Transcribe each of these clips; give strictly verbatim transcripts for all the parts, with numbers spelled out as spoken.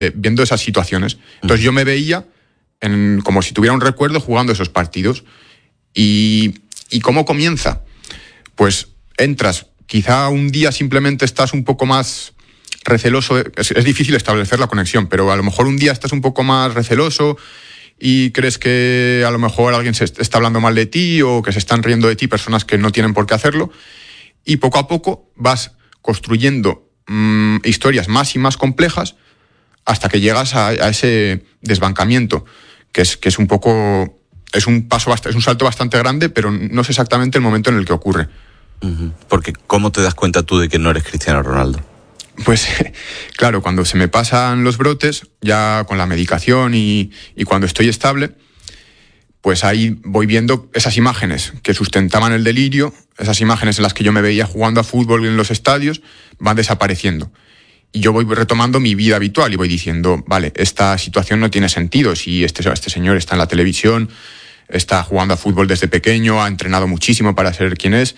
eh, viendo esas situaciones. Entonces yo me veía en, como si tuviera un recuerdo jugando esos partidos. Y, ¿Y cómo comienza? Pues entras, quizá un día simplemente estás un poco más receloso, es, es difícil establecer la conexión, pero a lo mejor un día estás un poco más receloso y crees que a lo mejor alguien se está hablando mal de ti o que se están riendo de ti personas que no tienen por qué hacerlo, y poco a poco vas construyendo mmm, historias más y más complejas hasta que llegas a, a ese desbancamiento, que es, que es un poco, es un paso, es un salto bastante grande, pero no es exactamente el momento en el que ocurre. Uh-huh. Porque ¿cómo te das cuenta tú de que no eres Cristiano Ronaldo? Pues claro, cuando se me pasan los brotes, ya con la medicación y, y cuando estoy estable, pues ahí voy viendo esas imágenes que sustentaban el delirio, esas imágenes en las que yo me veía jugando a fútbol en los estadios, van desapareciendo. Y yo voy retomando mi vida habitual y voy diciendo, vale, esta situación no tiene sentido. Si este, este señor está en la televisión, está jugando a fútbol desde pequeño, ha entrenado muchísimo para ser quien es,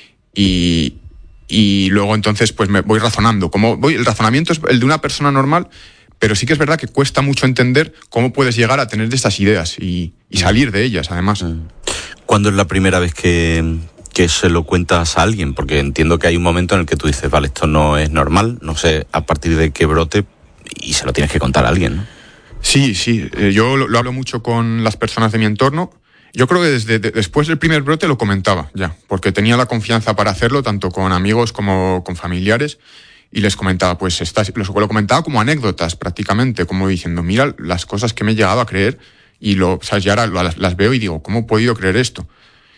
y... Y luego entonces pues me voy razonando. Como voy, el razonamiento es el de una persona normal, pero sí que es verdad que cuesta mucho entender cómo puedes llegar a tener estas ideas y, y salir de ellas, además. ¿Cuándo es la primera vez que, que se lo cuentas a alguien? Porque entiendo que hay un momento en el que tú dices, vale, esto no es normal, no sé a partir de qué brote, y se lo tienes que contar a alguien, ¿no? Sí, sí. Yo lo, lo hablo mucho con las personas de mi entorno. Yo creo que desde de, después del primer brote lo comentaba ya, porque tenía la confianza para hacerlo, tanto con amigos como con familiares, y les comentaba, pues estas, lo comentaba como anécdotas prácticamente, como diciendo, mira las cosas que me he llegado a creer, y lo, ¿sabes? Y ahora las, las veo y digo, ¿cómo he podido creer esto?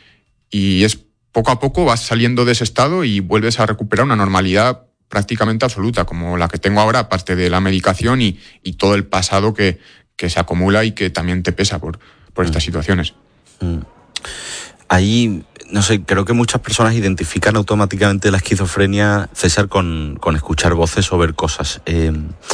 Y es poco a poco vas saliendo de ese estado y vuelves a recuperar una normalidad prácticamente absoluta, como la que tengo ahora, aparte de la medicación y, y todo el pasado que, que se acumula y que también te pesa por, por estas situaciones. Mm. Ahí, no sé, creo que muchas personas identifican automáticamente la esquizofrenia, César, con, con escuchar voces o ver cosas. Eh,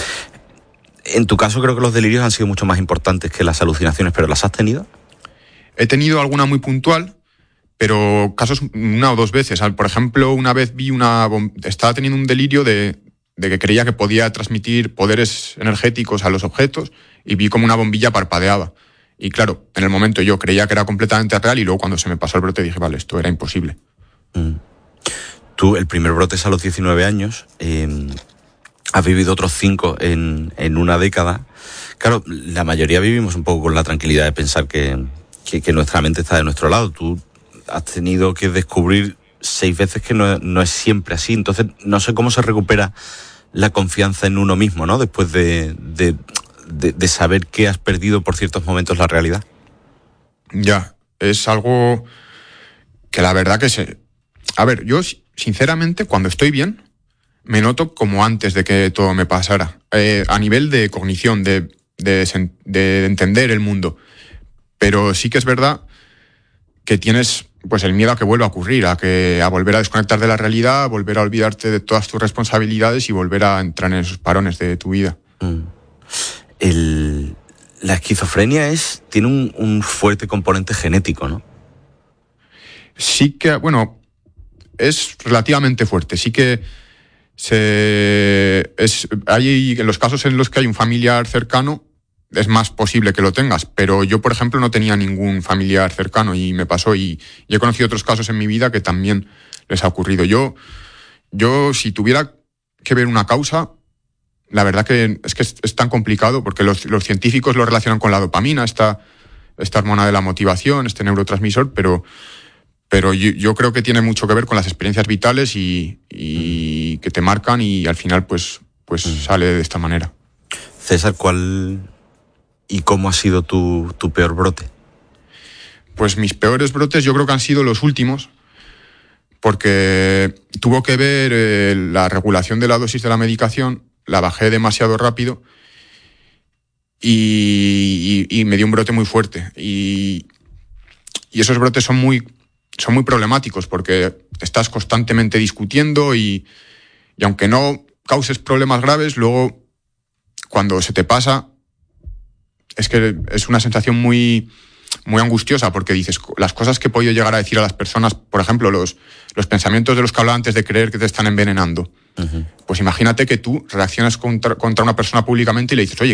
en tu caso creo que los delirios han sido mucho más importantes que las alucinaciones, ¿pero las has tenido? He tenido alguna muy puntual, pero casos una o dos veces. Por ejemplo, una vez vi una... Estaba teniendo un delirio de, de que creía que podía transmitir poderes energéticos a los objetos y vi como una bombilla parpadeaba. Y claro, en el momento yo creía que era completamente real y luego cuando se me pasó el brote dije, vale, esto era imposible. Mm. Tú, el primer brote es a los diecinueve años, eh, has vivido otros cinco en, en una década. Claro, la mayoría vivimos un poco con la tranquilidad de pensar que, que, que nuestra mente está de nuestro lado. Tú has tenido que descubrir seis veces que no, no es siempre así. Entonces, no sé cómo se recupera la confianza en uno mismo, ¿no? Después de... de De, de saber que has perdido por ciertos momentos la realidad. Ya, es algo que la verdad que se... A ver, yo sinceramente cuando estoy bien me noto como antes de que todo me pasara, eh, a nivel de cognición, de, de, de entender el mundo, pero sí que es verdad que tienes pues el miedo a que vuelva a ocurrir, a, que, a volver a desconectar de la realidad, a volver a olvidarte de todas tus responsabilidades y volver a entrar en esos parones de tu vida. Mm. El, la esquizofrenia es, tiene un, un fuerte componente genético, ¿no? Sí que, bueno, es relativamente fuerte. Sí que se, es, hay, en los casos en los que hay un familiar cercano, es más posible que lo tengas. Pero yo, por ejemplo, no tenía ningún familiar cercano y me pasó. Y, y he conocido otros casos en mi vida que también les ha ocurrido. Yo, yo si tuviera que ver una causa... La verdad que es que es, es tan complicado porque los, los científicos lo relacionan con la dopamina, esta, esta hormona de la motivación, este neurotransmisor, pero, pero yo, yo creo que tiene mucho que ver con las experiencias vitales y, y que te marcan y al final pues, pues mm. sale de esta manera. César, ¿cuál y cómo ha sido tu, tu peor brote? Pues mis peores brotes yo creo que han sido los últimos, porque tuvo que ver eh, la regulación de la dosis de la medicación. La bajé demasiado rápido y, y, y me dio un brote muy fuerte. Y, y esos brotes son muy, son muy problemáticos porque estás constantemente discutiendo y, y aunque no causes problemas graves, luego cuando se te pasa es que es una sensación muy, muy angustiosa porque dices, las cosas que he podido llegar a decir a las personas, por ejemplo, los, los pensamientos de los que hablaba antes de creer que te están envenenando. Uh-huh. Pues imagínate que tú reaccionas contra, contra una persona públicamente y le dices, oye,